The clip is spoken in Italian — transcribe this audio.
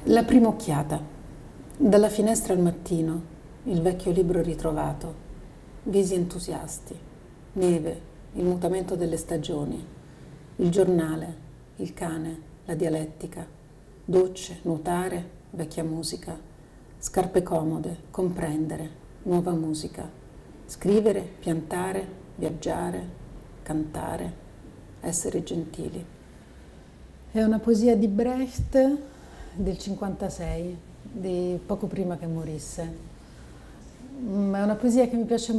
La prima occhiata. Dalla finestra al mattino, il vecchio libro ritrovato, visi entusiasti, neve, il mutamento delle stagioni, il giornale, il cane, la dialettica, docce, nuotare, vecchia musica, scarpe comode, comprendere, nuova musica, scrivere, piantare, viaggiare, cantare, essere gentili. È una poesia di Brecht del 56, di poco prima che morisse. È una poesia che mi piace molto.